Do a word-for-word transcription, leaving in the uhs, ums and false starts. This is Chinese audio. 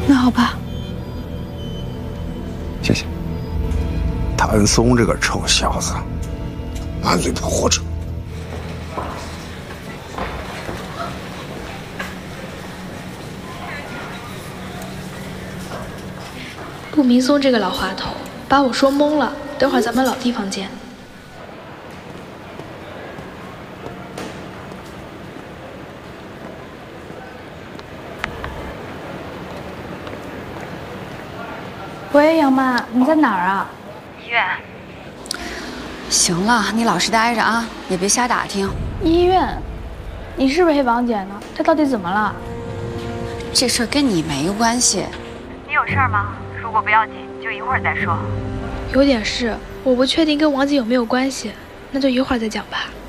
那好吧。 谢谢。谭松这个臭小子，满嘴跑火车。 陆明松这个老滑头，把我说懵了。等会儿咱们老地方见。喂，杨妈，你在哪儿啊？ 医院。行了，你老实待着啊，也别瞎打听。 医院？你是不是黑王姐呢？她到底怎么了？ 这事儿跟你没关系。 你有事儿吗？如果不要紧，就一会儿再说。 有点事，我不确定跟王姐有没有关系，那就一会儿再讲吧。